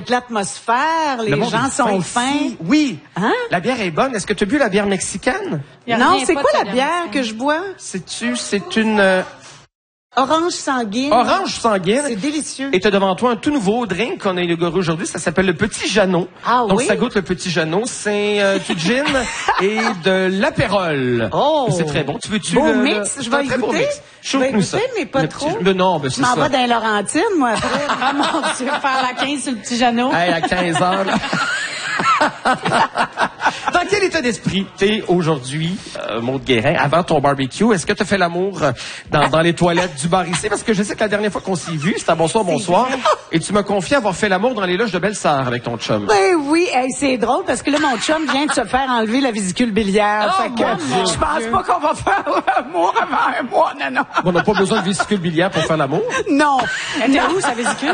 toute l'atmosphère, les gens sont fins. Oui. Hein? La bière est bonne. Est-ce que tu as bu la bière mexicaine? Non, c'est quoi la bière que je bois? C'est une... Orange sanguine. Orange sanguine. C'est délicieux. Et tu as devant toi un tout nouveau drink qu'on a inauguré aujourd'hui. Ça s'appelle le Petit Jeannot. Ah donc, oui? ça goûte le Petit Jeannot. C'est du gin et de l'apérole. Oh! C'est très bon. Tu veux-tu beau mix, je vais y goûter. Je vais y nous ça. goûter, mais pas trop. Non, ben Je c'est m'en ça. vais dans les Laurentides, moi, après. Ah mon Dieu, faire la 15 sur le petit Jeannot. Hey, à 15 heures. Là. Dans quel état d'esprit t'es aujourd'hui, Maude Guérin, avant ton barbecue? Est-ce que tu as fait l'amour dans les toilettes du bar ici? Parce que je sais que la dernière fois qu'on s'est vu, c'était à bonsoir. Et tu m'as confié avoir fait l'amour dans les loges de Belle-Sœur avec ton chum. Ben oui, hey, c'est drôle parce que là, mon chum vient de se faire enlever la vésicule biliaire. Oh, fait que je pense pas qu'on va faire l'amour avant un mois, non. On n'a pas besoin de vésicule biliaire pour faire l'amour. Non. Elle était où, sa vésicule?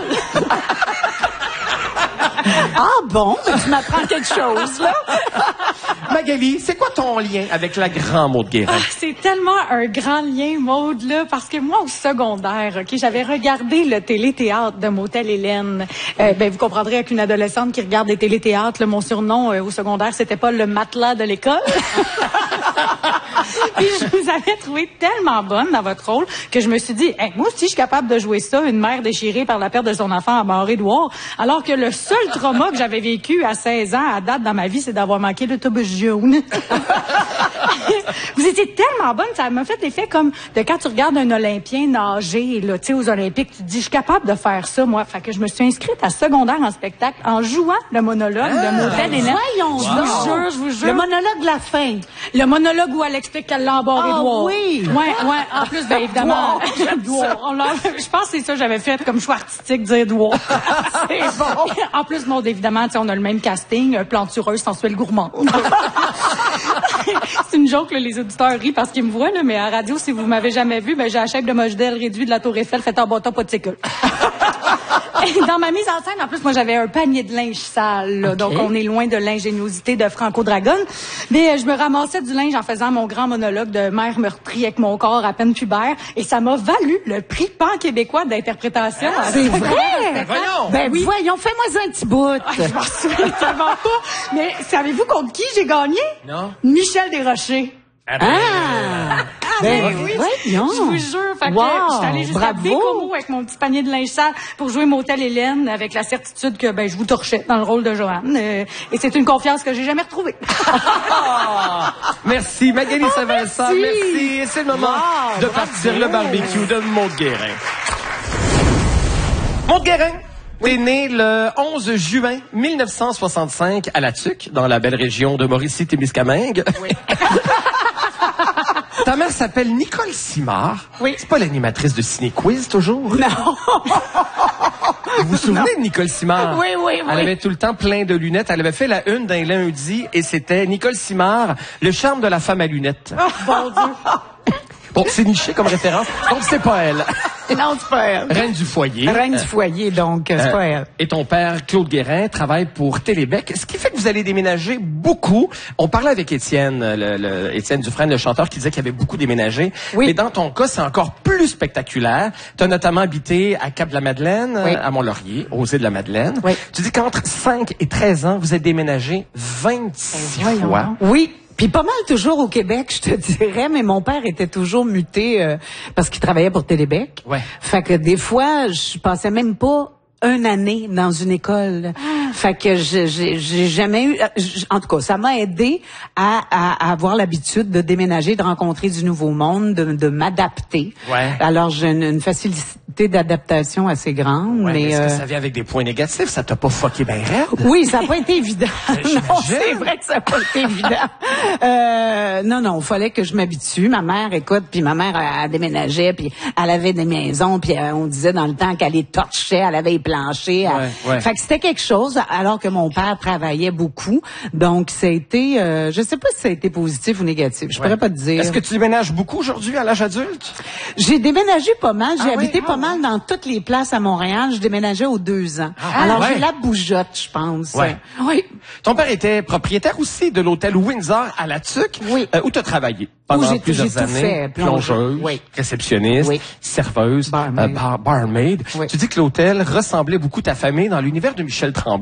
Ah bon? Ben, tu m'apprends quelque chose, là. Magali, c'est quoi ton lien avec la grande Maude Guérin? Ah, c'est tellement un grand lien, Maude, là, parce que moi, au secondaire, OK, j'avais regardé le téléthéâtre de Motel Hélène. Ben, vous comprendrez avec une adolescente qui regarde des téléthéâtres, là, mon surnom au secondaire, c'était pas le matelas de l'école. Puis je vous avais trouvé tellement bonne dans votre rôle que je me suis dit, hey, moi aussi, je suis capable de jouer ça, une mère déchirée par la perte de son enfant à Mort-Édouard, alors que le seul trauma que j'avais vécu à 16 ans, à date dans ma vie, c'est d'avoir manqué l'autobus jaune. Vous étiez tellement bonne, ça m'a fait l'effet comme de quand tu regardes un Olympien nager, là, tu sais, aux Olympiques, tu te dis, je suis capable de faire ça, moi. Fait que je me suis inscrite à secondaire en spectacle en jouant le monologue de Motel Hélène. Voyons Je vous jure. Le monologue de la fin. Le monologue où elle explique qu'elle l'a embarré Édouard. Oui. Ouais. En plus, ben, évidemment. Je pense que c'est ça que j'avais fait comme choix artistique, dire Édouard. C'est bon. En plus, bon, évidemment, on a le même casting, plantureuse, sensuelle, gourmande. C'est une joke, là, les auditeurs rient parce qu'ils me voient, là, mais à radio, si vous m'avez jamais vu, ben, j'ai la shape de modèle réduit de la Tour Eiffel, fait en bâton, pas de sécule. Dans ma mise en scène, en plus, moi, j'avais un panier de linge sale, là, donc on est loin de l'ingéniosité de Franco Dragon. Mais je me ramassais du linge en faisant mon grand monologue de mère meurtrie avec mon corps à peine pubère, et ça m'a valu le prix pan-québécois d'interprétation. C'est vrai? Ben voyons! Ben oui. Voyons, fais-moi un petit bout. Je m'en souviens tellement pas. Mais savez-vous contre qui j'ai gagné? Non. Michel Desrochers. Ben oui. voyons. Je vous jure. Fait que Wow, je suis allée jusqu'à bravo. Bécomo avec mon petit panier de linge sale pour jouer Motel Hélène avec la certitude que ben je vous torchais dans le rôle de Joanne. Et c'est une confiance que j'ai jamais retrouvée. Merci, Magali Saint-Vincent. Merci. C'est le moment de partir le barbecue de Maude Guérin. Maude Guérin, t'es née le 11 juin 1965 à La Tuque, dans la belle région de Mauricie-Témiscamingue. Oui. Ta mère s'appelle Nicole Simard. Oui. C'est pas l'animatrice de Ciné Quiz, toujours? Non. Vous vous souvenez de Nicole Simard? Oui. Elle avait tout le temps plein de lunettes. Elle avait fait la une d'un lundi et c'était Nicole Simard, le charme de la femme à lunettes. Oh, bon Dieu. Bon, c'est niché comme référence, donc c'est pas elle. Non, c'est pas elle. Reine du foyer. Reine du foyer, donc, c'est pas elle. Et ton père, Claude Guérin, travaille pour Télébec, ce qui fait que vous allez déménager beaucoup. On parlait avec Étienne, Étienne Dufresne, le chanteur, qui disait qu'il y avait beaucoup déménagé. Oui. Mais dans ton cas, c'est encore plus spectaculaire. Tu as notamment habité à Cap-de-la-Madeleine, Oui. à Mont-Laurier, aux Îles-de-la-Madeleine. Oui. Tu dis qu'entre 5 et 13 ans, vous êtes déménagé 26 fois. Oui. Puis pas mal toujours au Québec, je te dirais, mais mon père était toujours muté parce qu'il travaillait pour Télébec. Ouais. Fait que des fois, je passais même pas une année dans une école. Fait que j'ai jamais eu... En tout cas, ça m'a aidé à avoir l'habitude de déménager, de rencontrer du nouveau monde, de m'adapter. Ouais. Alors, j'ai une facilité d'adaptation assez grande. Ouais, mais est-ce que ça vient avec des points négatifs? Ça t'a pas fucké ben raide? oui, ça n'a pas été évident. J'imagine. Non, c'est vrai que ça n'a pas été évident. Non, il fallait que je m'habitue. Ma mère, écoute, puis ma mère, elle déménageait, puis elle avait des maisons, puis on disait dans le temps qu'elle les torchait, elle avait les planchers. Ouais. Fait que c'était quelque chose, alors que mon père travaillait beaucoup. Donc, ça a été, je sais pas si ça a été positif ou négatif. Je pourrais pas te dire. Est-ce que tu déménages beaucoup aujourd'hui à l'âge adulte? J'ai déménagé pas mal. J'ai habité oui? pas mal dans toutes les places à Montréal. Je déménageais aux 2 ans. Alors, j'ai la bougeotte, je pense. Ouais. Oui. Ton père était propriétaire aussi de l'hôtel Windsor à La Tuque, Oui. Où tu as travaillé pendant j'ai plusieurs tout années. fait. Plongeuse, Oui. réceptionniste, Oui. serveuse, Barmaid. barmaid. Oui. Tu dis que l'hôtel ressemblait beaucoup à ta famille dans l'univers de Michel Tremblay.